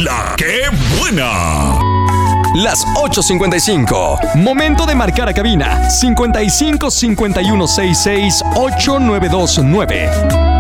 ¡La qué buena! Las 8:55. Momento de marcar a cabina. 55 51 66 8929.